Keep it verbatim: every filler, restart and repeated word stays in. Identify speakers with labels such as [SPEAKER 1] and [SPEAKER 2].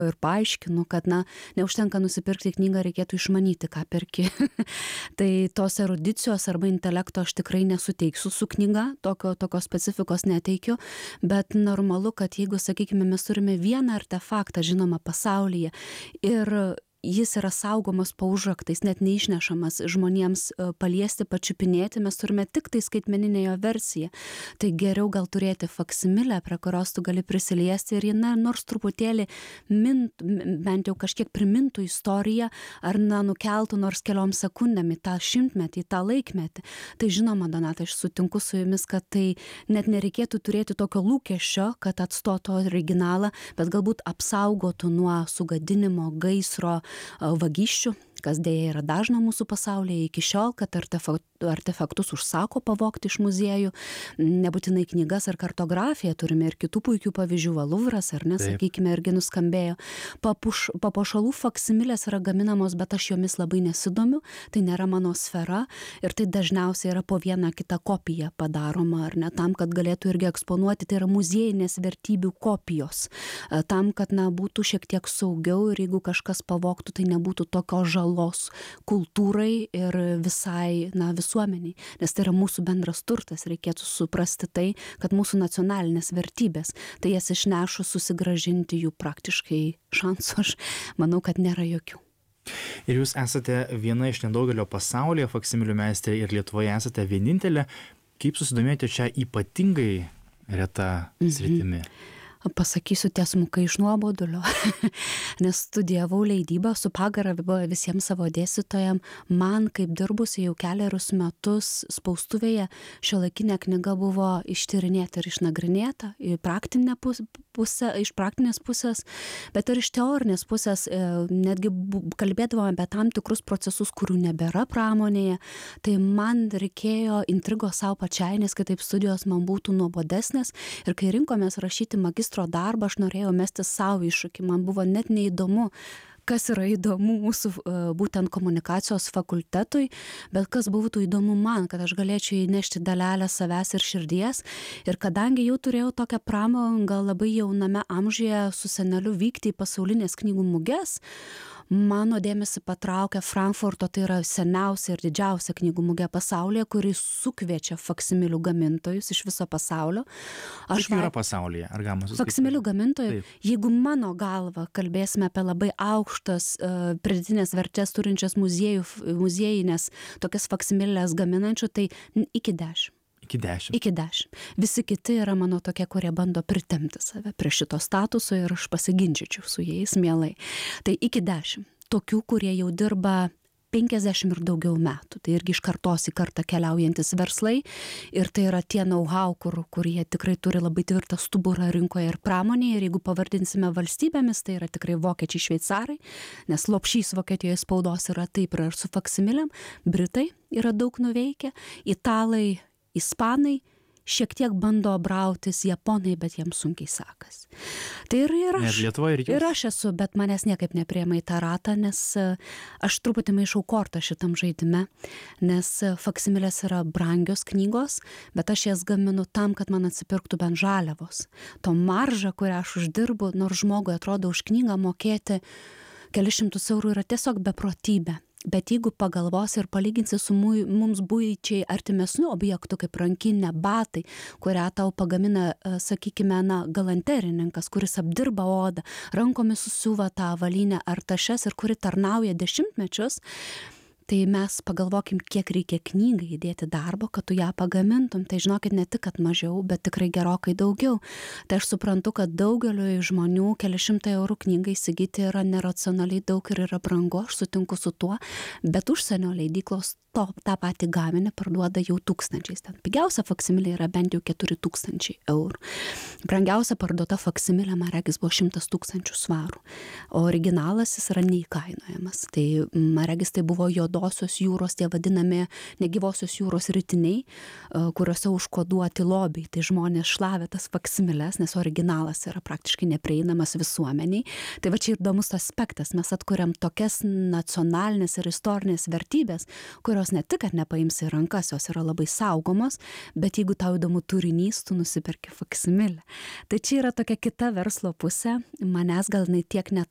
[SPEAKER 1] ir paaiškinu, kad, na, neužtenka nusipirkti knygą, reikėtų išmanyti, ką perki. Tai tos erudicijos arba intelekto aš tikrai nesuteiksiu su knyga, tokio, tokio specifikos neteikiu, bet normalu, kad jeigu, sakykime, mes turime vieną artefaktą žinomą pasaulyje ir jis yra saugomas po užraktais, net neišnešamas žmonėms paliesti, pačiupinėti, mes turime tik tai skaitmeninę jo versiją. Tai geriau gal turėti faksimilę, prie kurios tu gali prisiliesti ir ji, na, nors truputėlį mint, bent jau kažkiek primintų istoriją, ar, na, nukeltų nors keliom sekundėm į tą šimtmetį, į tą laikmetį. Tai žinoma, Donata, aš sutinku su jumis, kad tai net nereikėtų turėti tokio lūkesčio, kad atstotų originalą, bet galbūt apsaugotų nuo sugadinimo, gaisro, vagysčių, kas dėja yra dažna mūsų pasaulyje iki šiol, kad artefaktus užsako pavogti iš muziejų, nebūtinai knygas ar kartografiją, turime ir kitų puikių pavyzdžių, Luvras, ar ne, sakykime, irgi nuskambėjo. Papuš, papuošalų faksimilės yra gaminamos, bet aš jomis labai nesidomiu, tai nėra mano sfera ir tai dažniausiai yra po vieną kitą kopiją padaroma, ar ne, tam, kad galėtų irgi eksponuoti, tai yra muziejinės vertybių kopijos, tam, kad, na, būtų šiek tiek saugiau ir jeigu kažkas pavogtų, tai nebūtų tokio žalos kultūrai ir visai, na, visuomeniai, nes tai yra mūsų bendras turtas, reikėtų suprasti tai, kad mūsų nacionalinės vertybės, tai jas išnešus susigrąžinti jų praktiškai šansų, aš manau, kad nėra jokių.
[SPEAKER 2] Ir jūs esate viena iš nedaugelio pasaulyje faksimilių meistrė ir Lietuvoje esate vienintelė. Kaip susidomėjote čia ypatingai reta sritimi?
[SPEAKER 1] Mhm. Pasakysiu tiesmukai iš nuobodulio, nes studijavau leidybą su pagarba visiems savo dėstytojam. Man, kaip dirbusi jau keliarius metus spaustuvėje, šiuolaikinė knyga buvo ištyrinėta ir išnagrinėta į praktinę pusę, iš praktinės pusės, bet ir iš teorinės pusės, netgi kalbėdavome apie tam tikrus procesus, kurių nebėra pramonėje. Tai man reikėjo intrigos savo pačiai, nes kitaip studijos man būtų nuobodesnės. Ir kai rinkomės rašyti magistro darbą, aš norėjau mesti savo iššūkį. Man buvo net neįdomu, kas yra įdomu mūsų būtent komunikacijos fakultetui, bet kas būtų įdomu man, kad aš galėčiau įnešti dalelę savęs ir širdies. Ir kadangi jau turėjau tokią pramogą labai jauname amžiuje su seneliu vykti į pasaulinės knygų muges, mano dėmesį patraukia Frankfurto, tai yra seniausia ir didžiausia knygų mugė pasaulyje, kuri sukviečia faksimilių gamintojus iš viso pasaulio.
[SPEAKER 2] Aš Kaip yra pasaulyje? Ar galima suskaičiuoti?
[SPEAKER 1] Faksimilių gamintojų, jeigu mano galva kalbėsime apie labai aukštas uh, pridėtinės vertės turinčias muziejų, muziejinės tokias faksimilės gaminančių, tai iki dešimt.
[SPEAKER 2] Iki dešimt.
[SPEAKER 1] Iki dešimt. Visi kiti yra mano tokie, kurie bando pritemti save prie šito statuso ir aš pasiginčyčiau su jais mielai. Tai iki dešimt. Tokių, kurie jau dirba penkiasdešimt ir daugiau metų. Tai irgi iš kartos į kartą keliaujantis verslai ir tai yra tie know-how, kur, kur jie tikrai turi labai tvirtą stuburą rinkoje ir pramonėje. Ir jeigu pavardinsime valstybėmis, tai yra tikrai vokiečiai, šveicarai, nes lopšys Vokietijoje spaudos yra taip ir su faksimilėm. Britai yra daug nuveikę, italai, ispanai, šiek tiek bando brautis, japonai, bet jiems sunkiai sakas. Tai ir, ir, aš,
[SPEAKER 2] ir,
[SPEAKER 1] ir aš esu, bet manęs niekaip nepriema į tą ratą, nes aš truputį maišau kortą šitam žaidime, nes faksimilės yra brangios knygos, bet aš jas gaminu tam, kad man atsipirktų bent žaliavos. To maržą, kurią aš uždirbu, nors žmogui atrodo už knygą mokėti kelius šimtus eurų yra tiesiog beprotybė. Bet jeigu pagalvosi ir palyginsi su mums buičiai artimesniu objektu, kaip rankinė, batai, kurią tau pagamina, sakykime, na, galanterininkas, kuris apdirba odą, rankomis susiuva tą avalynę ar tašes ir kuri tarnauja dešimtmečius, tai mes pagalvokim, kiek reikia knygai įdėti darbo, kad tu ją pagamintum. Tai žinokit, ne tik, kad mažiau, bet tikrai gerokai daugiau. Tai aš suprantu, kad daugeliu žmonių keli šimtai eurų knygai įsigyti yra neracionaliai daug ir yra brangu, aš sutinku su tuo, bet užsienio leidyklos to, tą patį gaminį parduoda jau tūkstančiais. Ten pigiausia faksimilė yra bent jau keturi tūkstančiai eurų. Brangiausia parduota faksimilė, man regis, buvo šimtas tūkstančių svarų. O originalas jis yra neįkainojamas. Tai, man regis, tai buvo juodosios jūros, tie vadinami negyvosios jūros ritiniai, kuriuose užkoduoti lobiai. Tai žmonės šlavė tas faksimilės, nes originalas yra praktiškai neprieinamas visuomeniai. Tai va čia įdomus aspektas. Mes atkuriam tokias nacionalinės ir istorinės vertybės, kurios ne tik, kad nepaimsi į rankas, jos yra labai saugomos, bet jeigu tau įdomu turinys, tu nusiperki faksimilę. Tai čia yra tokia kita verslo pusė. Manęs gal jinai tiek